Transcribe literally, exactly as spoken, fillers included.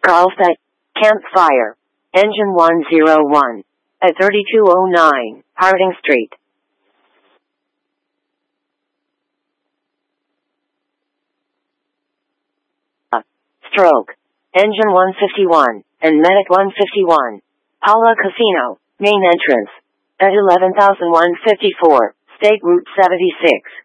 Carlsbad, Campfire, Engine one oh one, at thirty-two oh nine, Harding Street. Stroke, Engine one fifty-one, and Medic one fifty-one, Paula Casino, main entrance, at eleven thousand one hundred fifty-four, State Route seventy-six.